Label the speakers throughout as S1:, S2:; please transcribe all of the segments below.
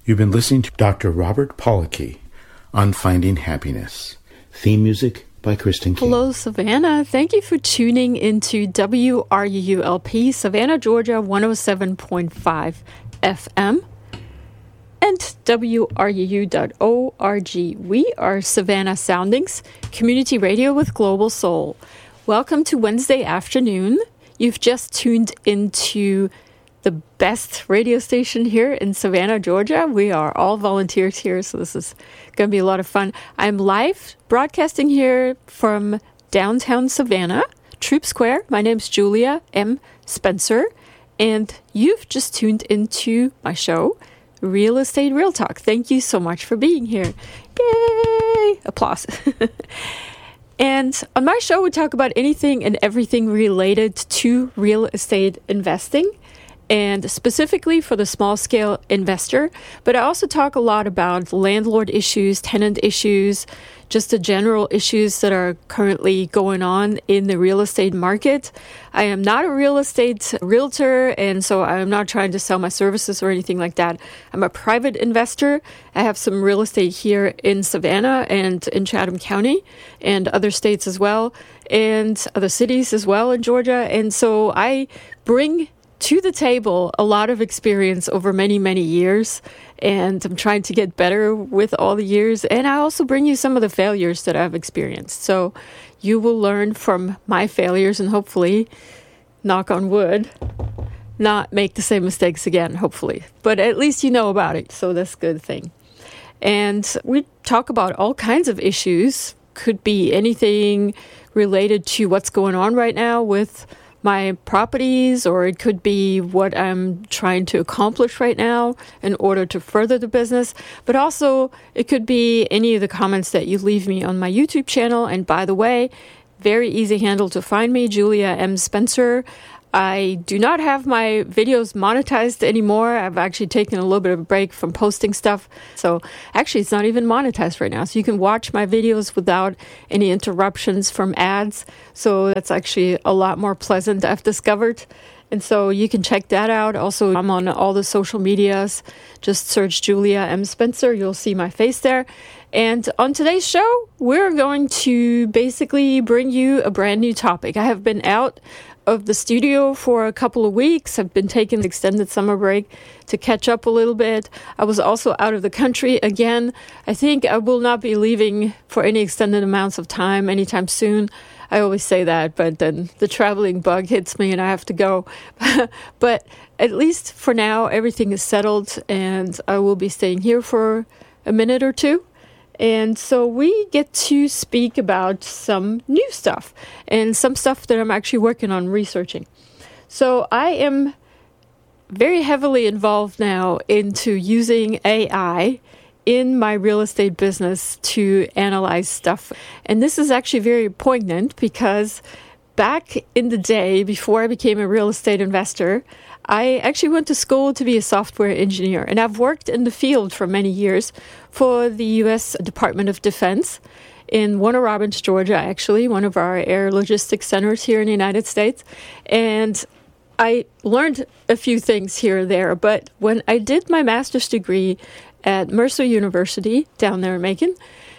S1: You've been listening to Dr. Robert Pollocky on Finding Happiness. Theme music by Kristen King.
S2: Hello, Savannah. Thank you for tuning into WRULP, Savannah, Georgia, 107.5 FM. And WRUU.org. We are Savannah Soundings, community radio with global soul. Welcome to Wednesday afternoon. You've just tuned into the best radio station here in Savannah, Georgia. We are all volunteers here, so this is going to be a lot of fun. I'm live broadcasting here from downtown Savannah, Troop Square. My name's Julia M. Spencer, and you've just tuned into my show, Real Estate Real Talk. Thank you so much for being here. Yay! Applause. And on my show, we talk about anything and everything related to real estate investing, and specifically for the small-scale investor. But I also talk a lot about landlord issues, tenant issues, just the general issues that are currently going on in the real estate market. I am not a real estate realtor, and so I'm not trying to sell my services or anything like that. I'm a private investor. I have some real estate here in Savannah and in Chatham County and other states as well, and other cities as well in Georgia. And so I bring to the table a lot of experience over many, many years, and I'm trying to get better with all the years. And I also bring you some of the failures that I've experienced. So you will learn from my failures and hopefully, knock on wood, not make the same mistakes again, hopefully. But at least you know about it, so that's a good thing. And we talk about all kinds of issues. Could be anything related to what's going on right now with my properties, or it could be what I'm trying to accomplish right now in order to further the business. But also, it could be any of the comments that you leave me on my YouTube channel. And by the way, very easy handle to find me, Julia M. Spencer. I do not have my videos monetized anymore. I've actually taken a little bit of a break from posting stuff. So actually, it's not even monetized right now. So you can watch my videos without any interruptions from ads. So that's actually a lot more pleasant, I've discovered. And so you can check that out. Also, I'm on all the social medias. Just search Julia M. Spencer. You'll see my face there. And on today's show, we're going to basically bring you a brand new topic. I have been out of the studio for a couple of weeks. I've been taking an extended summer break to catch up a little bit. I was also out of the country again. I think I will not be leaving for any extended amounts of time anytime soon. I always say that, but then the traveling bug hits me and I have to go. But at least for now, everything is settled and I will be staying here for a minute or two. And so we get to speak about some new stuff and some stuff that I'm actually working on researching. So I am very heavily involved now into using AI in my real estate business to analyze stuff. And this is actually very poignant because back in the day, before I became a real estate investor, I actually went to school to be a software engineer, and I've worked in the field for many years for the U.S. Department of Defense in Warner Robins, Georgia, actually, one of our air logistics centers here in the United States. And I learned a few things here and there, but when I did my master's degree at Mercer University down there in Macon,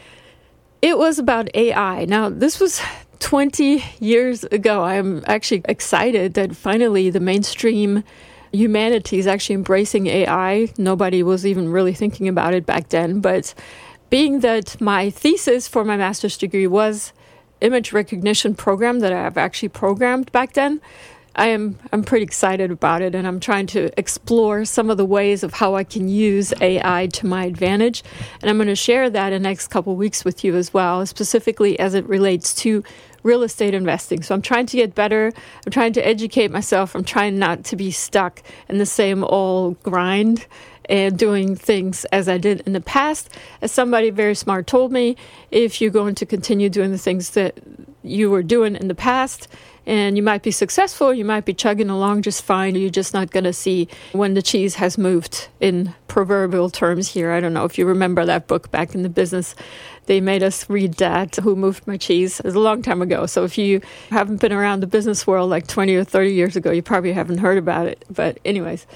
S2: it was about AI. Now, this was 20 years ago. I'm actually excited that finally the mainstream humanity is actually embracing AI. Nobody was even really thinking about it back then. But being that my thesis for my master's degree was image recognition program that I've actually programmed back then, I'm pretty excited about it, and I'm trying to explore some of the ways of how I can use AI to my advantage. And I'm going to share that in the next couple of weeks with you as well, specifically as it relates to real estate investing. So I'm trying to get better. I'm trying to educate myself. I'm trying not to be stuck in the same old grind and doing things as I did in the past. As somebody very smart told me, if you're going to continue doing the things that you were doing in the past, and you might be successful, you might be chugging along just fine, you're just not going to see when the cheese has moved in proverbial terms here. I don't know if you remember that book back in the business. They made us read that, Who Moved My Cheese. It was a long time ago. So if you haven't been around the business world like 20 or 30 years ago, you probably haven't heard about it. But anyways,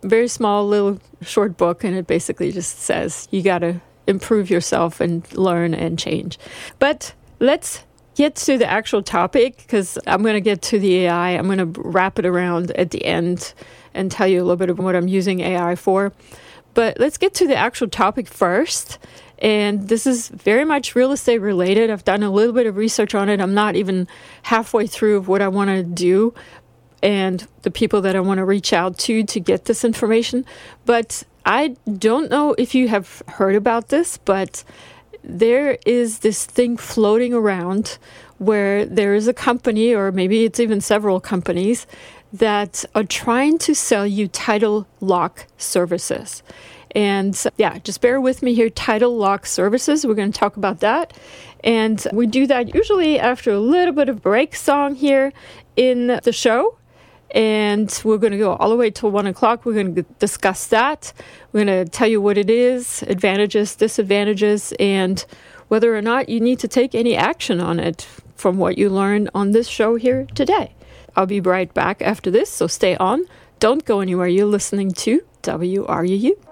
S2: very small little short book, and it basically just says you got to improve yourself and learn and change. But let's get to the actual topic, because I'm going to get to the AI. I'm going to wrap it around at the end and tell you a little bit of what I'm using AI for. But let's get to the actual topic first. And this is very much real estate related. I've done a little bit of research on it. I'm not even halfway through of what I want to do and the people that I want to reach out to get this information. But I don't know if you have heard about this, but there is this thing floating around where there is a company, or maybe it's even several companies, that are trying to sell you title lock services. And just bear with me here, title lock services. We're going to talk about that. And we do that usually after a little bit of break song here in the show. And we're going to go all the way till 1 o'clock. We're going to discuss that. We're going to tell you what it is, advantages, disadvantages, and whether or not you need to take any action on it from what you learned on this show here today. I'll be right back after this, so stay on. Don't go anywhere. You're listening to WRUU.